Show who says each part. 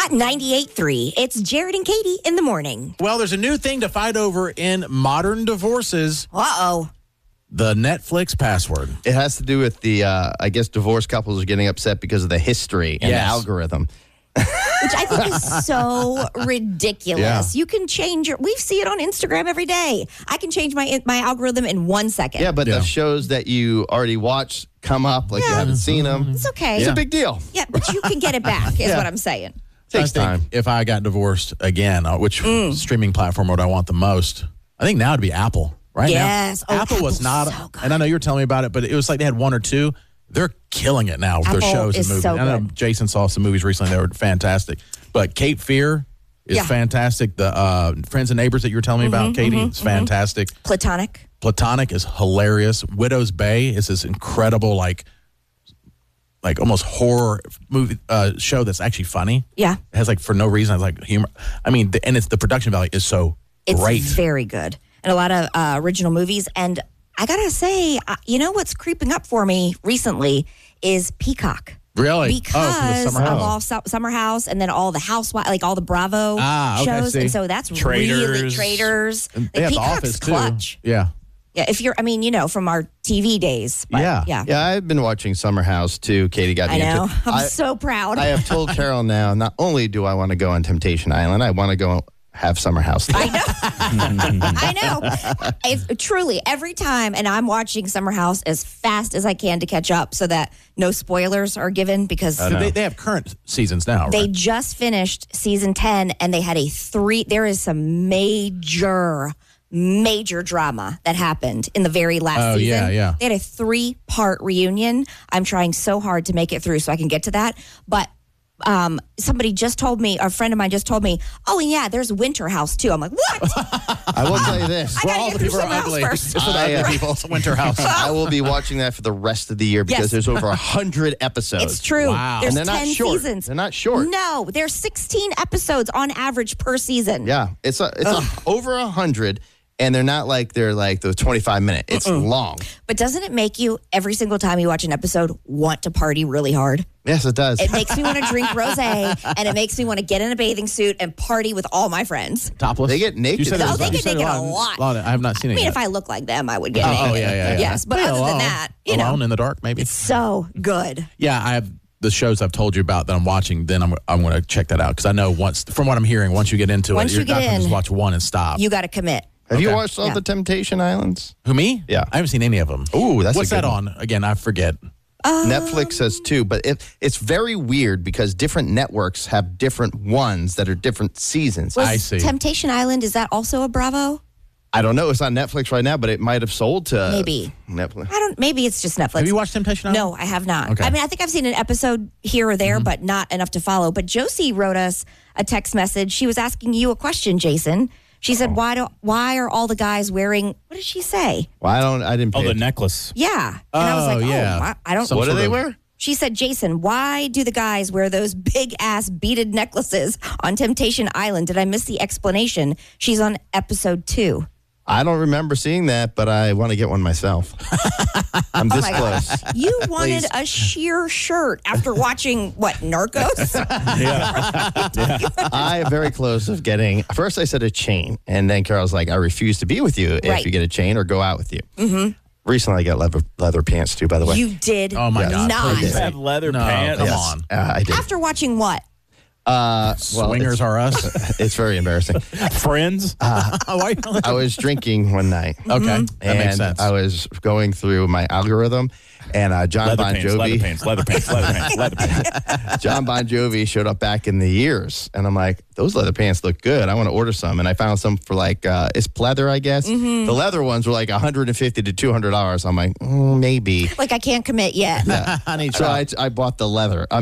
Speaker 1: Hot 98.3. It's Jared and Katie in the morning.
Speaker 2: Well, there's a new thing to fight over in modern divorces.
Speaker 1: Uh-oh.
Speaker 2: The Netflix password.
Speaker 3: It has to do with the, I guess, divorced couples are getting upset because of the history and the algorithm.
Speaker 1: Which I think is so ridiculous.
Speaker 2: Yeah.
Speaker 1: You can change we see it on Instagram every day. I can change my algorithm in 1 second.
Speaker 3: Yeah, but the shows that you already watched come up like you haven't seen them.
Speaker 1: It's okay.
Speaker 3: It's a big deal.
Speaker 1: Yeah, but you can get it back, is what I'm saying.
Speaker 3: Takes time.
Speaker 2: If I got divorced again, which streaming platform would I want the most? I think now it'd be Apple. Right
Speaker 1: Yes.
Speaker 2: now,
Speaker 1: Oh,
Speaker 2: Apple was
Speaker 1: Apple's
Speaker 2: not,
Speaker 1: so good.
Speaker 2: and I know you were telling me about it, but it was like they had one or two. They're killing it now with their
Speaker 1: Apple
Speaker 2: shows and
Speaker 1: is
Speaker 2: movies.
Speaker 1: so
Speaker 2: I know
Speaker 1: good.
Speaker 2: Jason saw some movies recently; they were fantastic. But Cape Fear is fantastic. The Friends and Neighbors that you were telling me about, Katie, is fantastic. Platonic is hilarious. Widow's Bay is this incredible, like almost horror movie show that's actually funny.
Speaker 1: Yeah.
Speaker 2: It has for no reason, it's like humor. I mean, and it's the production value is so great.
Speaker 1: It's very good. And a lot of original movies. And I got to say, you know what's creeping up for me recently is Peacock.
Speaker 2: Really?
Speaker 1: Because
Speaker 2: from the Summer
Speaker 1: of
Speaker 2: House.
Speaker 1: all Summer House and then all the Housewives, like all the Bravo shows.
Speaker 2: see.
Speaker 1: And so that's really Traitors.
Speaker 2: And they have The
Speaker 1: Peacock's
Speaker 2: Office, too.
Speaker 1: clutch.
Speaker 2: Yeah.
Speaker 1: Yeah, if you're, from our TV days. But
Speaker 2: Yeah.
Speaker 3: Yeah, I've been watching Summer House too. Katie got me
Speaker 1: I know.
Speaker 3: into
Speaker 1: I'm so proud.
Speaker 3: I have told Carol now, not only do I want to go on Temptation Island, I want to go have Summer House.
Speaker 1: I know. Truly, every time, and I'm watching Summer House as fast as I can to catch up so that no spoilers are given because
Speaker 2: They have current seasons now,
Speaker 1: they
Speaker 2: right?
Speaker 1: just finished season 10 and they had there is some major drama that happened in the very last season.
Speaker 2: Yeah.
Speaker 1: They had a 3-part reunion. I'm trying so hard to make it through so I can get to that. But somebody just told me, a friend of mine just told me, oh, and yeah, there's Winter House too. I'm like, what?
Speaker 3: I will tell you this.
Speaker 1: I gotta get through Summer House first.
Speaker 2: It's for the ugly people. It's Winter House.
Speaker 3: I will be watching that for the rest of the year because there's over 100 episodes.
Speaker 1: It's true.
Speaker 2: Wow.
Speaker 1: There's
Speaker 3: And they're
Speaker 1: 10
Speaker 3: not short.
Speaker 1: seasons.
Speaker 3: They're not short.
Speaker 1: No, there's 16 episodes on average per season.
Speaker 3: Yeah, it's over 100, and they're like the 25 minute. It's long.
Speaker 1: But doesn't it make you, every single time you watch an episode, want to party really hard?
Speaker 3: Yes, it does.
Speaker 1: It makes me want to drink rosé, and it makes me want to get in a bathing suit and party with all my friends.
Speaker 2: Topless?
Speaker 3: They get naked.
Speaker 2: You said
Speaker 1: Oh,
Speaker 2: it was-
Speaker 1: they
Speaker 2: you
Speaker 1: get
Speaker 2: said
Speaker 1: naked
Speaker 2: it
Speaker 1: a lot.
Speaker 2: I have not seen it
Speaker 1: I mean,
Speaker 2: yet.
Speaker 1: if I look like them, I would get
Speaker 2: Oh,
Speaker 1: naked.
Speaker 2: yeah.
Speaker 1: Yes, but other than that,
Speaker 2: Alone in the dark, maybe?
Speaker 1: so good.
Speaker 2: Yeah, I have the shows I've told you about that I'm watching, then I'm going to check that out. Because I know from what I'm hearing, once you get into
Speaker 1: Once
Speaker 2: you're
Speaker 1: you get
Speaker 2: not going to
Speaker 1: in,
Speaker 2: just watch one and stop.
Speaker 1: You got to commit.
Speaker 3: Have you
Speaker 2: Okay.
Speaker 3: watched all the Temptation Islands?
Speaker 2: Who, me?
Speaker 3: Yeah.
Speaker 2: I haven't seen any of them.
Speaker 3: Ooh, that's
Speaker 2: What's
Speaker 3: a good
Speaker 2: that
Speaker 3: one.
Speaker 2: on? Again, I forget.
Speaker 3: Netflix has two, but it's very weird because different networks have different ones that are different seasons.
Speaker 1: Was
Speaker 2: I see.
Speaker 1: Temptation Island, is that also a Bravo?
Speaker 3: I don't know. It's on Netflix right now, but it might have sold to
Speaker 1: Maybe.
Speaker 3: Netflix.
Speaker 1: Maybe it's just Netflix.
Speaker 2: Have you watched Temptation Island?
Speaker 1: No, I have not.
Speaker 2: Okay.
Speaker 1: I mean, I think I've seen an episode here or there, but not enough to follow. But Josie wrote us a text message. She was asking you a question, Jason. She said, "Why are all the guys wearing?" What did she say?
Speaker 3: Well, I didn't pay
Speaker 4: Oh, the
Speaker 3: attention.
Speaker 4: necklace.
Speaker 1: Yeah, and I was like,
Speaker 2: yeah.
Speaker 1: I don't.
Speaker 2: Some
Speaker 3: What do
Speaker 2: sort
Speaker 3: they
Speaker 2: of-
Speaker 3: wear?
Speaker 1: She said, "Jason, why do the guys wear those big ass beaded necklaces on Temptation Island?" Did I miss the explanation? She's on episode 2.
Speaker 3: I don't remember seeing that, but I want to get one myself. I'm this
Speaker 1: Oh my
Speaker 3: close.
Speaker 1: gosh. You wanted
Speaker 3: Please.
Speaker 1: a sheer shirt after watching, Narcos?
Speaker 3: I am very close of getting. First, I said a chain, and then Carol's like, "I refuse to be with you if
Speaker 1: Right.
Speaker 3: you get a chain or go out with you." Mm-hmm. Recently, I got leather pants too. By the way,
Speaker 1: You did
Speaker 2: Oh, my God.
Speaker 1: not.
Speaker 2: Please.
Speaker 4: Have leather
Speaker 2: No,
Speaker 4: pants.
Speaker 2: come
Speaker 3: Yes.
Speaker 2: on.
Speaker 3: I did.
Speaker 1: After watching what?
Speaker 2: Swingers are us.
Speaker 3: It's very embarrassing.
Speaker 4: Friends.
Speaker 2: Why?
Speaker 3: I was drinking one night.
Speaker 2: Okay, that
Speaker 3: and
Speaker 2: makes sense.
Speaker 3: I was going through my algorithm, and John
Speaker 4: Leather
Speaker 3: Bon
Speaker 4: pants, leather
Speaker 3: Jovi.
Speaker 4: pants, leather pants, leather pants, leather pants.
Speaker 3: John Bon Jovi showed up back in the years, and I'm like, those leather pants look good. I want to order some, and I found some for it's pleather, I guess. The leather ones were like $150 to $200. I'm like, maybe.
Speaker 1: Like, I can't commit yet.
Speaker 2: I need
Speaker 3: So I bought the leather.